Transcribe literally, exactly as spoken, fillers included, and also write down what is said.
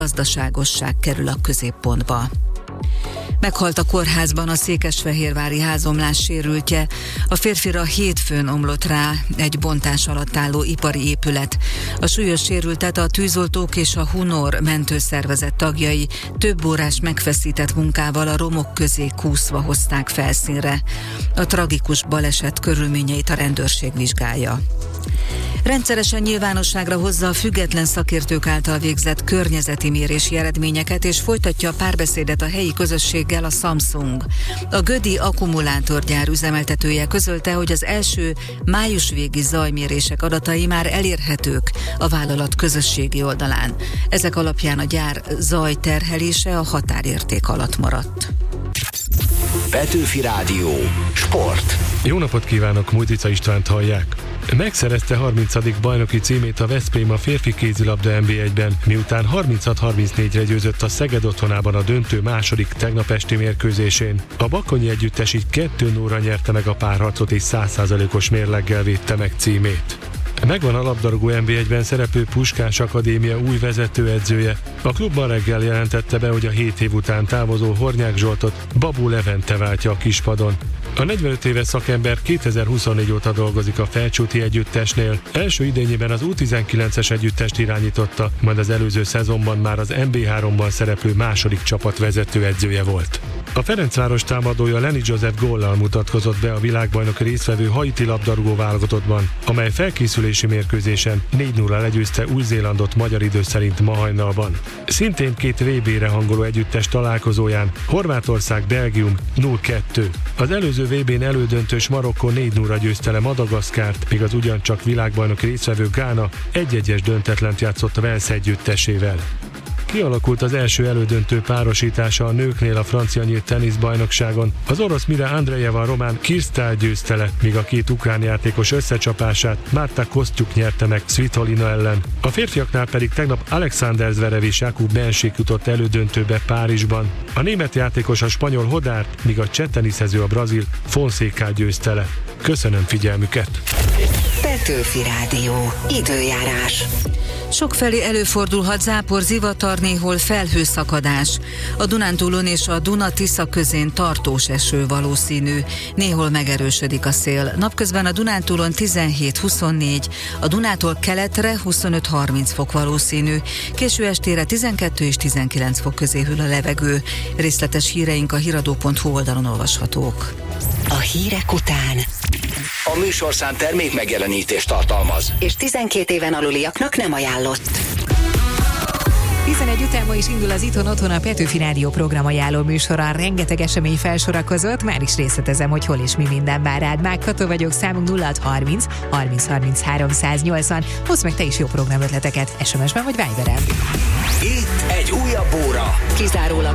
gazdaságosság kerül a középpontba. Meghalt a kórházban a székesfehérvári házomlás sérültje. A férfira hétfőn omlott rá egy bontás alatt álló ipari épület. A súlyos sérültet a tűzoltók és a Hunor mentőszervezet tagjai több órás megfeszített munkával a romok közé kúszva hozták felszínre. A tragikus baleset körülményeit a rendőrség vizsgálja. Rendszeresen nyilvánosságra hozza a független szakértők által végzett környezeti mérési eredményeket, és folytatja a párbeszédet a helyi közösséggel a Samsung. A gödi akkumulátorgyár üzemeltetője közölte, hogy az első május végi zajmérések adatai már elérhetők a vállalat közösségi oldalán. Ezek alapján a gyár zajterhelése a határérték alatt maradt. Petőfi Rádió. Sport. Jó napot kívánok, Mújdica Istvánt hallják. Megszerezte harmincadik bajnoki címét a Veszprém a férfi kézilabda en bé egyben, miután harminchat harmincnégyre győzött a Szeged otthonában a döntő második tegnap esti mérkőzésén. A bakonyi együttes így kettő nullra nyerte meg a párharcot és száz százalékos mérleggel védte meg címét. Megvan a labdarúgó en bé egyben szereplő Puskás Akadémia új vezetőedzője. A klubban reggel jelentette be, hogy a hét év után távozó Hornyák Zsoltot Babó Levente váltja a kispadon. A negyvenöt éves szakember kétezer-huszonnégy óta dolgozik a Felcsúti együttesnél. Első idényében az U tizenkilences együttest irányította, majd az előző szezonban már az en bé háromban szereplő második csapat vezetőedzője volt. A Ferencváros támadója Lenny Joseph góllal mutatkozott be a világbajnok résztvevő haiti labdarúgó válogatottban, amely felkészülési mérkőzésen négy nullra legyőzte Új-Zélandot magyar idő szerint ma hajnalban. Szintén két vé bére hangoló együttes találkozóján Horvátország-Belgium nulla kettő. Az előző vé bén elődöntős Marokkó négy nullra győzte le Madagaszkárt, míg az ugyancsak világbajnok résztvevő Gána egy-egyes döntetlent játszott a Wales együttesével. Kialakult az első elődöntő párosítása a nőknél a francia nyílt teniszbajnokságon. Az orosz Mira Andrejeva román Kirstál győzte le, míg a két ukrán játékos összecsapását Marta Kostyuk nyerte meg Svitolina ellen. A férfiaknál pedig tegnap Alexander Zverev és Jakub Mensik jutott elődöntőbe Párizsban. A német játékos a spanyol Hodárt, míg a cseh teniszező a brazil Fonseca győzte le. Köszönöm figyelmüket! Petőfi Rádió. Időjárás. Sokfelé előfordulhat zápor, zivatar, néhol felhőszakadás. A Dunántúlon és a Duna-Tisza közén tartós eső valószínű. Néhol megerősödik a szél. Napközben a Dunántúlon tizenhét-huszonnégy, a Dunától keletre huszonöt-harminc fok valószínű. Késő estére tizenkettő és tizenkilenc fok közé hűl a levegő. Részletes híreink a híradó pont hu oldalon olvashatók. A hírek után a műsorszám termék megjelenítést tartalmaz, és tizenkét éven aluliaknak nem ajánlott. tizenegy után ma is indul az Itthon Otthon, a Petőfi Rádió programajánló műsora. Rengeteg esemény felsorakozott, már is részletezem, hogy hol és mi minden vár rád. Mágható vagyok, számunk nulla harminc harminc harminchárom száznyolcvan. Hozz meg te is jó programötleteket es em es-ben vagy Viberen. Itt egy újabb óra. Kizárólag